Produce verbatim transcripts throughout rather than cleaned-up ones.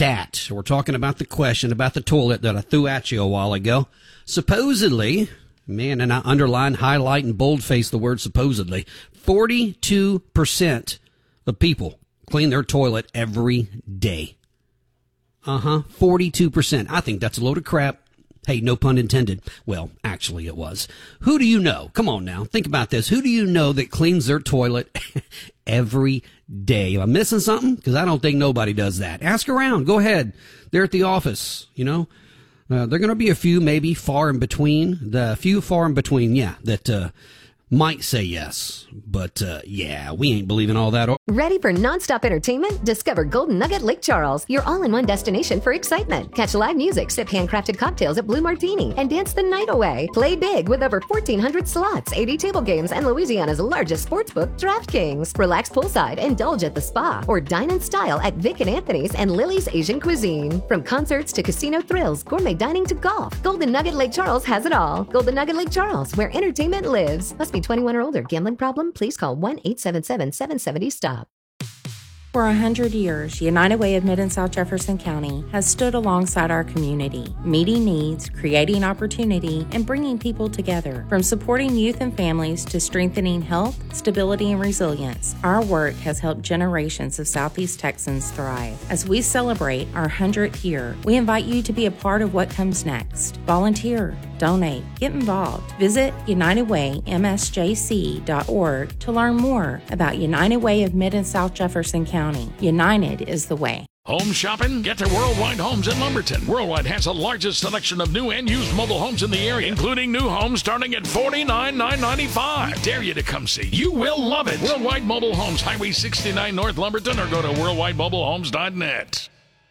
stat. We're talking about the question about the toilet that I threw at you a while ago. Supposedly, man, and I underline, highlight, and boldface the word supposedly, forty-two percent of people clean their toilet every day. Uh-huh, forty-two percent. I think that's a load of crap. Hey, no pun intended. Well, actually it was. Who do you know? Come on now, think about this. Who do you know that cleans their toilet every day? Am I missing something? Because I don't think nobody does that. Ask around. Go ahead. They're at the office, you know. Uh, there are going to be a few maybe far in between. The few far in between, yeah, that uh, might say yes. But, uh, yeah, we ain't believing all that. Ready for nonstop entertainment? Discover Golden Nugget Lake Charles, your all-in-one destination for excitement. Catch live music, sip handcrafted cocktails at Blue Martini, and dance the night away. Play big with over fourteen hundred slots, eighty table games, and Louisiana's largest sportsbook, DraftKings. Relax poolside, indulge at the spa, or dine in style at Vic and Anthony's and Lily's Asian Cuisine. From concerts to casino thrills, gourmet dining to golf, Golden Nugget Lake Charles has it all. Golden Nugget Lake Charles, where entertainment lives. Must be twenty-one or older. Gambling problem? Please call one eight seven seven, seven seven zero, stop. For a hundred years, United Way of Mid and South Jefferson County has stood alongside our community, meeting needs, creating opportunity, and bringing people together. From supporting youth and families to strengthening health, stability, and resilience, our work has helped generations of Southeast Texans thrive. As we celebrate our hundredth year, we invite you to be a part of what comes next. Volunteer, donate, get involved. Visit united way m s j c dot org to learn more about United Way of Mid and South Jefferson County. United is the way. Home shopping? Get to Worldwide Homes in Lumberton. Worldwide has the largest selection of new and used mobile homes in the area, including new homes starting at forty-nine thousand nine hundred ninety-five dollars. I dare you to come see. You will love it. Worldwide Mobile Homes, Highway sixty-nine North Lumberton, or go to worldwide mobile homes dot net.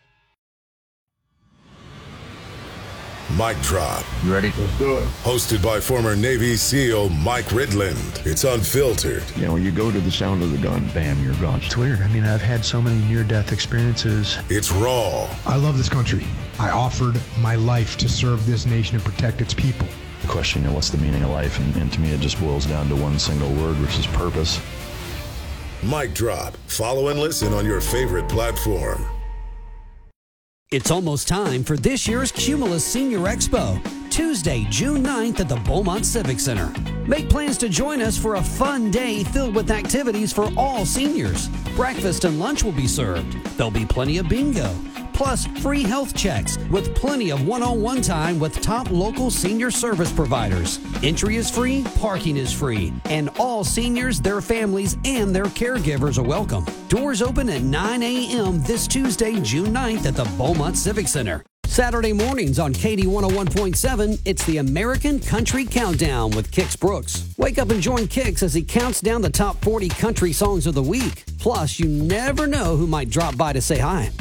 Mic Drop. You ready? Let's do it. Hosted by former Navy SEAL Mike Ridland. It's unfiltered. You know, when you go to the sound of the gun, bam, you're gone. It's weird. I mean, I've had so many near-death experiences. It's raw. I love this country. I offered my life to serve this nation and protect its people. The question, you know, what's the meaning of life? And, and to me, it just boils down to one single word, which is purpose. Mic Drop. Follow and listen on your favorite platform. It's almost time for this year's Cumulus Senior Expo, Tuesday, June ninth at the Beaumont Civic Center. Make plans to join us for a fun day filled with activities for all seniors. Breakfast and lunch will be served. There'll be plenty of bingo, plus free health checks with plenty of one-on-one time with top local senior service providers. Entry is free, parking is free, and all seniors, their families, and their caregivers are welcome. Doors open at nine a.m. this Tuesday, June ninth at the Beaumont Civic Center. Saturday mornings on K D one oh one point seven, it's the American Country Countdown with Kix Brooks. Wake up and join Kix as he counts down the top forty country songs of the week. Plus, you never know who might drop by to say hi.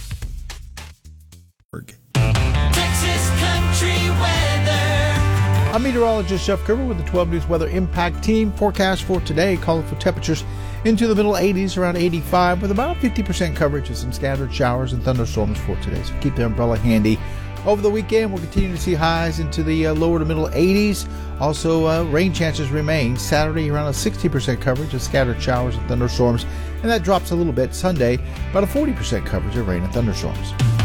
Texas Country Weather. I'm meteorologist Jeff Gerber with the twelve News Weather Impact Team. Forecast for today calling for temperatures into the middle eighties, around eighty-five, with about fifty percent coverage of some scattered showers and thunderstorms for today. So keep the umbrella handy. Over the weekend, we'll continue to see highs into the uh, lower to middle eighties. Also, uh, rain chances remain. Saturday, around a sixty percent coverage of scattered showers and thunderstorms. And that drops a little bit Sunday, about a forty percent coverage of rain and thunderstorms.